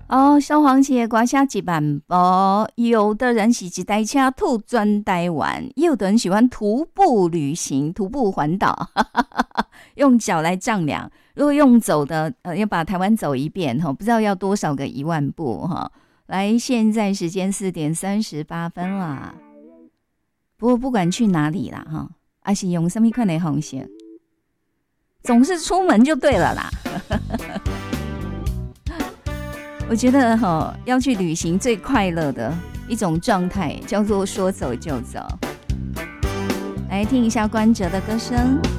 哦，小黄旗的歌写一万步，有的人是一台车吐转台湾，也有的人喜欢徒步旅行、徒步环岛，用脚来丈量。如果用走的，要把台湾走一遍哈，不知道要多少个10000步哈。来，现在时间4:38啦。不过不管去哪里啦哈，还是用什么款的方式，总是出门就对了啦。我觉得要去旅行最快乐的一种状态叫做说走就走。来听一下关喆的歌声。